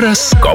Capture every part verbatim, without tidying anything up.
Гороскоп.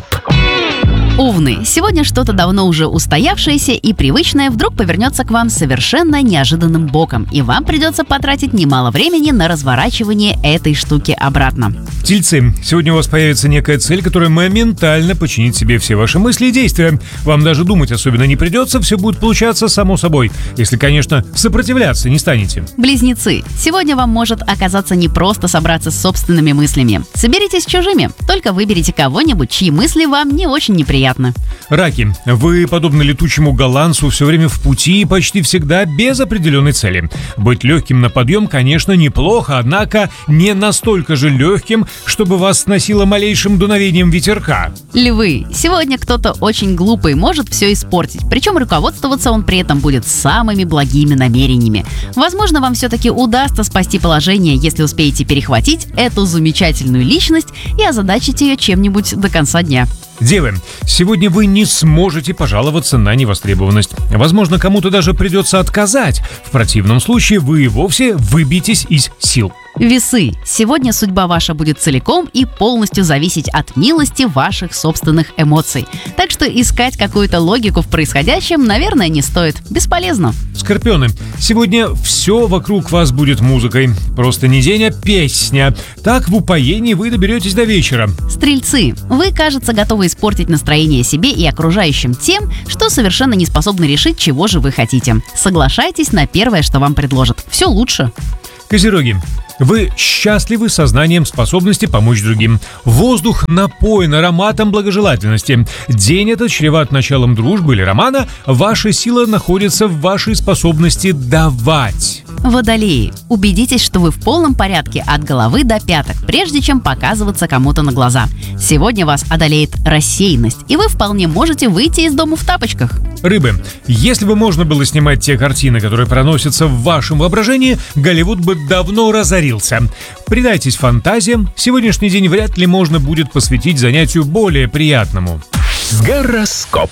Овны, сегодня что-то давно уже устоявшееся и привычное вдруг повернется к вам совершенно неожиданным боком, и вам придется потратить немало времени на разворачивание этой штуки обратно. Тельцы, сегодня у вас появится некая цель, которая моментально подчинит себе все ваши мысли и действия. Вам даже думать особенно не придется, все будет получаться само собой, если, конечно, сопротивляться не станете. Близнецы, сегодня вам может оказаться непросто собраться с собственными мыслями. Соберитесь с чужими, только выберите кого-нибудь, чьи мысли вам не очень неприятны. Раки, вы, подобно летучему голландцу, все время в пути и почти всегда без определенной цели. Быть легким на подъем, конечно, неплохо, однако не настолько же легким, чтобы вас сносило малейшим дуновением ветерка. Львы, сегодня кто-то очень глупый может все испортить, причем руководствоваться он при этом будет самыми благими намерениями. Возможно, вам все-таки удастся спасти положение, если успеете перехватить эту замечательную личность и озадачить ее чем-нибудь до конца дня. Девы, сегодня вы не сможете пожаловаться на невостребованность. Возможно, кому-то даже придется отказать. В противном случае вы и вовсе выбьетесь из сил. Весы, сегодня судьба ваша будет целиком и полностью зависеть от милости ваших собственных эмоций. Так что искать какую-то логику в происходящем, наверное, не стоит. Бесполезно. Скорпионы, сегодня все вокруг вас будет музыкой. Просто не день, а песня. Так в упоении вы доберетесь до вечера. Стрельцы, вы, кажется, готовы испортить настроение себе и окружающим тем, что совершенно не способны решить, чего же вы хотите. Соглашайтесь на первое, что вам предложат. Все лучше. Козероги, вы счастливы сознанием способности помочь другим. Воздух напоен ароматом благожелательности. День этот чреват началом дружбы или романа. Ваша сила находится в вашей способности давать. Водолеи, убедитесь, что вы в полном порядке от головы до пяток, прежде чем показываться кому-то на глаза. Сегодня вас одолеет рассеянность, и вы вполне можете выйти из дома в тапочках. Рыбы, если бы можно было снимать те картины, которые проносятся в вашем воображении, Голливуд бы давно разорился. Предайтесь фантазиям, сегодняшний день вряд ли можно будет посвятить занятию более приятному. Гороскоп.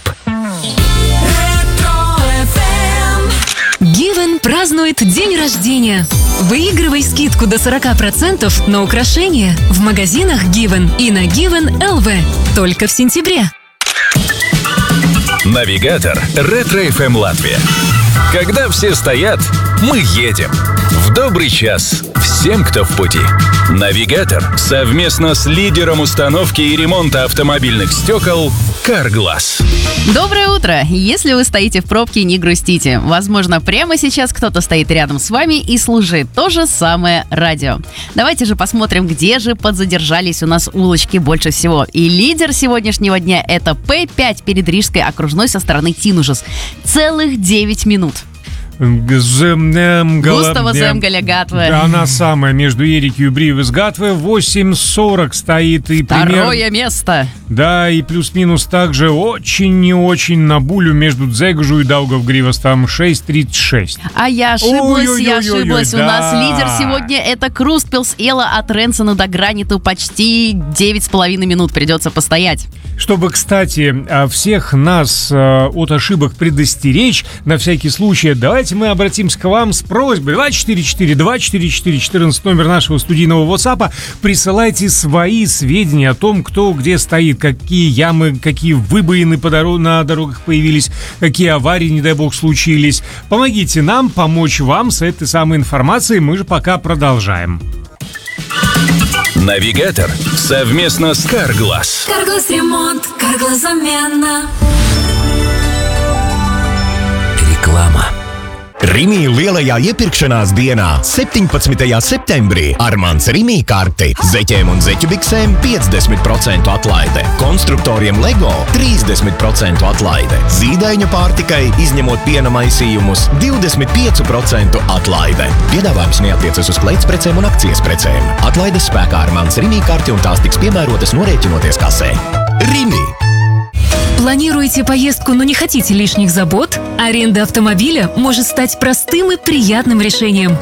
Given празднует день рождения. Выигрывай скидку до сорок процентов на украшения в магазинах Given и на Given точка эл ви. Только в сентябре. Навигатор Ретро-эф эм Латвия. Когда все стоят, мы едем. В добрый час всем, кто в пути. Навигатор совместно с лидером установки и ремонта автомобильных стекол Carglass. Доброе утро! Если вы стоите в пробке, не грустите. Возможно, прямо сейчас кто-то стоит рядом с вами и слушает то же самое радио. Давайте же посмотрим, где же подзадержались у нас улочки больше всего. И лидер сегодняшнего дня — это Пэ пять перед Рижской окружной со стороны Тинужес. Целых девять минут. Густава Земгаля Гатве. Она самая, между Ерикью и Бривис Гатве. восемь сорок стоит и Второе пример... место. Да, и плюс-минус также очень не очень на булю между Дзегжу и Даугавгривас, там шесть тридцать шесть. А я ошиблась, Ой-ой-ой-ой-ой, я ошиблась. да. У нас лидер сегодня — это Крустпилс Эла от Ренсона до Граниту. Почти девять с половиной минут придется постоять. Чтобы, кстати, всех нас от ошибок предостеречь, на всякий случай, давайте мы обратимся к вам с просьбой. два четыре четыре два четыре четыре четырнадцать, номер нашего студийного WhatsApp. Присылайте свои сведения о том, кто где стоит, какие ямы, какие выбоины по дорог- на дорогах появились, какие аварии, не дай бог, случились. Помогите нам помочь вам с этой самой информацией. Мы же пока продолжаем. Навигатор совместно с Carglass. Carglass ремонт, Carglass замена. Реклама. Rimī lielajā iepirkšanās dienā, septiņpadsmitajā septembrī, ar mans Rimī karti zeķiem un zeķu biksēm piecdesmit procentu atlaide, konstruktoriem Lego trīsdesmit procentu atlaide, zīdaiņu pārtikai, izņemot piena maisījumus, divdesmit pieci procenti atlaide. Piedāvājums neatiecas uz kleitsprecēm un akcijas precēm. Atlaides spēkā ar mans Rimī karti un tās tiks piemērotas norēķinoties kasē. Rimī. Планируете поездку, но не хотите лишних забот? Аренда автомобиля может стать простым и приятным решением.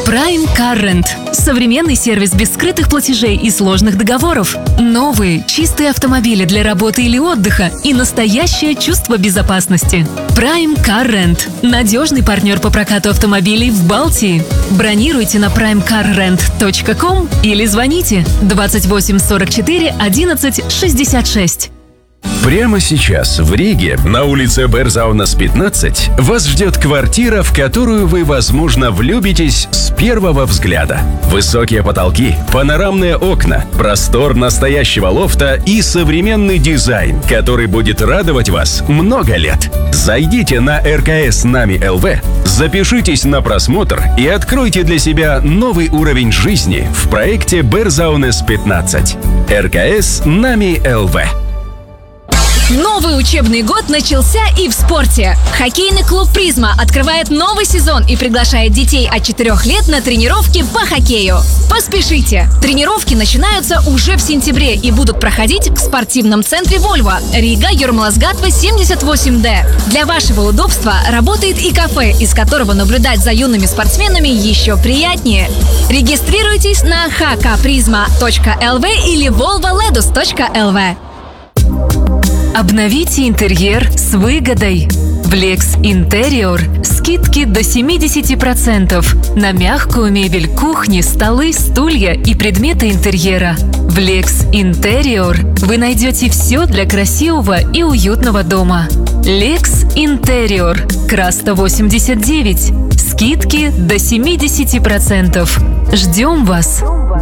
Prime Car Rent. Современный сервис без скрытых платежей и сложных договоров. Новые, чистые автомобили для работы или отдыха и настоящее чувство безопасности. Prime Car Rent. Надежный партнер по прокату автомобилей в Балтии. Бронируйте на прайм кар рент точка ком или звоните двадцать восемь сорок четыре одиннадцать шестьдесят шесть. Прямо сейчас в Риге, на улице Берзаунас пятнадцать, вас ждет квартира, в которую вы, возможно, влюбитесь с первого взгляда. Высокие потолки, панорамные окна, простор настоящего лофта и современный дизайн, который будет радовать вас много лет. Зайдите на эр ка эс Нами эл ви, запишитесь на просмотр и откройте для себя новый уровень жизни в проекте Берзаунас пятнадцать. эр ка эс Нами эл ви. Новый учебный год начался и в спорте. Хоккейный клуб «Призма» открывает новый сезон и приглашает детей от четырёх лет на тренировки по хоккею. Поспешите! Тренировки начинаются уже в сентябре и будут проходить в спортивном центре «Вольво», Рига, Юрмалас-Гатва, семьдесят восемь дэ. Для вашего удобства работает и кафе, из которого наблюдать за юными спортсменами еще приятнее. Регистрируйтесь на эйч кей призма точка эл ви или волва ледус точка эл ви. Обновите интерьер с выгодой. В Lex Interior скидки до семьдесят процентов на мягкую мебель кухни, столы, стулья и предметы интерьера. В Lex Interior вы найдете все для красивого и уютного дома. Lex Interior, Краста восемьдесят девять. Скидки до семьдесят процентов. Ждем вас!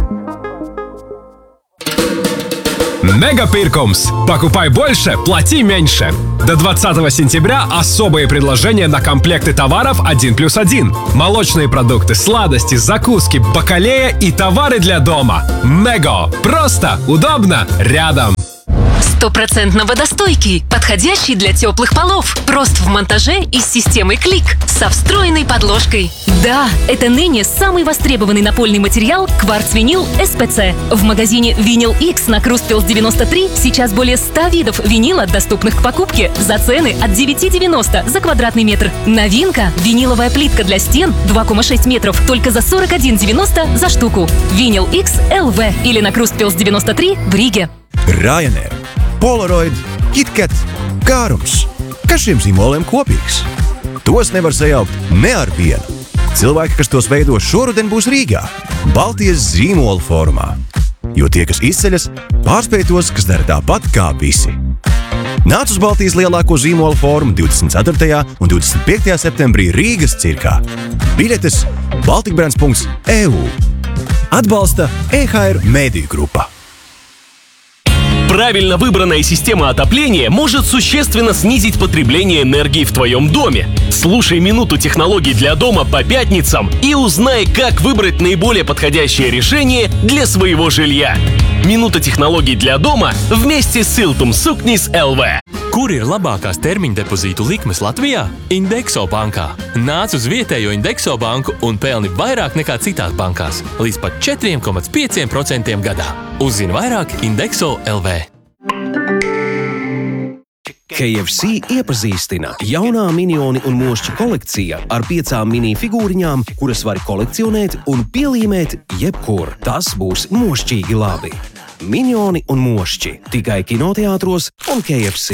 Мегапиркомс. Покупай больше, плати меньше. До двадцатого сентября особые предложения на комплекты товаров один плюс один. Молочные продукты, сладости, закуски, бакалея и товары для дома. Мего. Просто, удобно, рядом. Стопроцентно водостойкий, подходящий для теплых полов. Прост в монтаже и с системой клик, со встроенной подложкой. Да, это ныне самый востребованный напольный материал кварц-винил эс пэ цэ. В магазине Винил X на Круспилс девяносто три сейчас более ста видов винила, доступных к покупке за цены от девять девяносто за квадратный метр. Новинка – виниловая плитка для стен два целых шесть метров только за сорок один девяносто за штуку. Винил X эл ви или на Круспилс девяносто три в Риге. Ryanair, Polaroid, KitKat, Kārums. Kas šiem zīmoliem kopīgs? Tos nevar sajaukt ne ar vienu. Cilvēki, kas tos veido šoruden, būs Rīgā, Baltijas zīmola formā. Jo tie, kas izceļas, pārspēj tos, kas dara tāpat kā visi. Nāc uz Baltijas lielāko zīmola formu divdesmit ceturtajā un divdesmit piektajā septembrī Rīgas cirkā. Biļetes baltikbrands punkts e u. Atbalsta e há er Mēdīju grupa. Правильно выбранная система отопления может существенно снизить потребление энергии в твоем доме. Слушай «Минуту технологий для дома» по пятницам и узнай, как выбрать наиболее подходящее решение для своего жилья. «Минута технологий для дома» вместе с Siltum Suknis эл ви. Kur ir labākās termiņa depozītu likmes Latvijā? Indexo bankā. Nāc uz vietējo Indexo banku un pelni vairāk nekā citās bankās. Līdz pat četri komats pieci procenti gadā. Uzzini vairāk Indexo эл ви. kei ef si iepazīstina jaunā minioni un mošķi kolekcija ar piecām mini figūriņām, kuras var kolekcionēt un pielīmēt jebkur. Tas būs mošķīgi labi. Minioni un mošķi tikai kinoteātros un kei ef si.